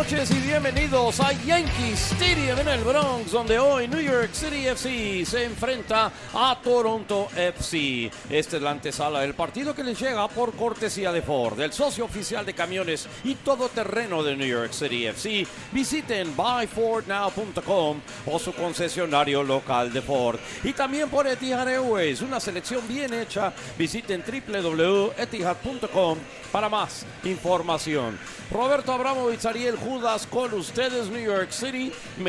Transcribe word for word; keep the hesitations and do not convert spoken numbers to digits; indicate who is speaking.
Speaker 1: noches y bienvenidos a Yankee Stadium en el Bronx, donde hoy New York City F C se enfrenta a Toronto F C. Esta es la antesala del partido que les llega por cortesía de Ford, el socio oficial de camiones y todoterreno de New York City F C. Visiten buy ford now punto com o su concesionario local de Ford. Y también por Etihad Airways, una selección bien hecha. Visiten w w w punto etihad punto com para más información. Roberto Abramovich, Ariel Judas con ustedes, New York City.